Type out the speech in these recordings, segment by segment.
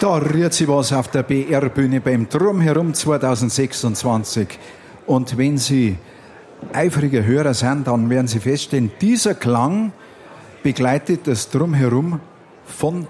Da rührt sich was auf der BR-Bühne beim Drumherum 2026. Und wenn Sie eifrige Hörer sind, dann werden Sie feststellen, dieser Klang begleitet das Drumherum von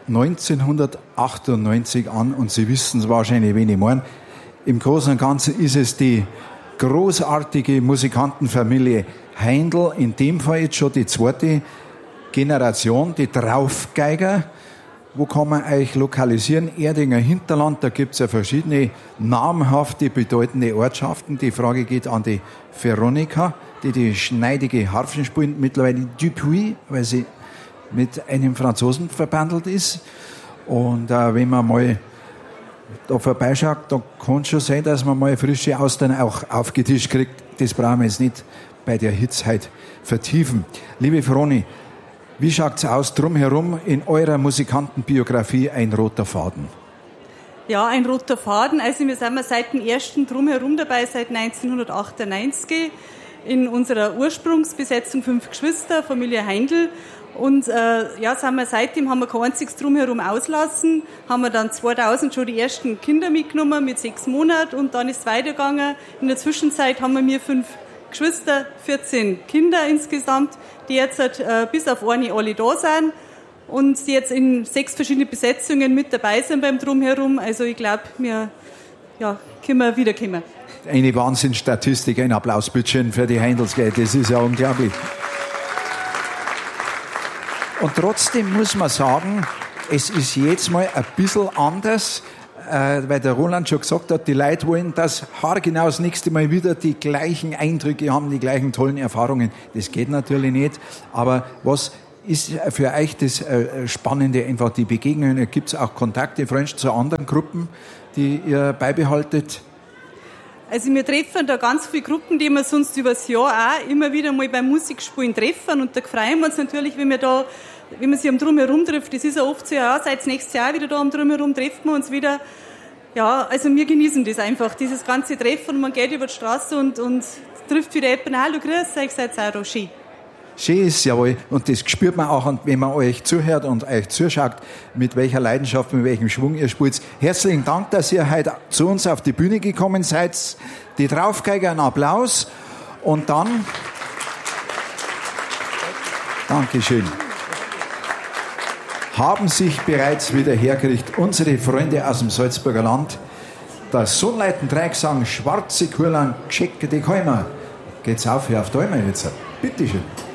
1998 an. Und Sie wissen es wahrscheinlich, wen ich meine. Im Großen und Ganzen ist es die großartige Musikantenfamilie Heindl, in dem Fall jetzt schon die zweite Generation, die Draufgeiger. Wo kann man euch lokalisieren? Erdinger Hinterland, da gibt es ja verschiedene namhafte, bedeutende Ortschaften. Die Frage geht an die Veronika, die schneidige Harfen spielt, mittlerweile Dupuis, weil sie mit einem Franzosen verbandelt ist. Und wenn man mal da vorbeischaut, da kann es schon sein, dass man mal frische Austern auch aufgetischt kriegt. Das brauchen wir jetzt nicht bei der Hitze heute vertiefen. Liebe Veroni, wie schaut's aus drumherum in eurer Musikantenbiografie ein roter Faden? Ja, ein roter Faden. Also wir sind seit dem ersten Drumherum dabei, seit 1998 in unserer Ursprungsbesetzung 5 Geschwister, Familie Heindl. Und sind wir seitdem haben wir kein einziges Drumherum auslassen, haben wir dann 2000 schon die ersten Kinder mitgenommen mit 6 Monaten und dann ist es weitergegangen. In der Zwischenzeit haben wir 5 Geschwister, 14 Kinder insgesamt, die jetzt bis auf eine alle da sind und die jetzt in 6 verschiedene Besetzungen mit dabei sind beim Drumherum. Also ich glaube, wir können wir wiederkommen. Eine Wahnsinnsstatistik, ein Applaus bitte für die Heindls, das ist ja unglaublich. Und trotzdem muss man sagen, es ist jetzt mal ein bisschen anders, weil der Roland schon gesagt hat, die Leute wollen das haargenau das nächste Mal wieder die gleichen Eindrücke haben, die gleichen tollen Erfahrungen. Das geht natürlich nicht. Aber was ist für euch das Spannende, einfach die Begegnungen? Gibt es auch Kontakte, Freundschaft zu anderen Gruppen, die ihr beibehaltet? Also wir treffen da ganz viele Gruppen, die wir sonst übers Jahr auch immer wieder mal beim Musikspielen treffen. Und da freuen wir uns natürlich, wenn man sich am Drumherum trifft. Das ist ja oft so, ja, seit nächstes Jahr wieder da am Drumherum treffen wir uns wieder. Ja, also wir genießen das einfach, dieses ganze Treffen. Und man geht über die Straße und trifft wieder jemanden. Hallo, grüß euch, seid auch da, schön. Schön ist jawohl, und das spürt man auch, wenn man euch zuhört und euch zuschaut, mit welcher Leidenschaft, mit welchem Schwung ihr spielt. Herzlichen Dank, dass ihr heute zu uns auf die Bühne gekommen seid. Die Draufgeiger, einen Applaus. Und dann, Dankeschön, haben sich bereits wieder hergerichtet unsere Freunde aus dem Salzburger Land. Der Sonnleiten Dreigesang, Schwarze Kurlang, Geschecke die Kalmer. Geht's auf die Däume jetzt. Bitteschön.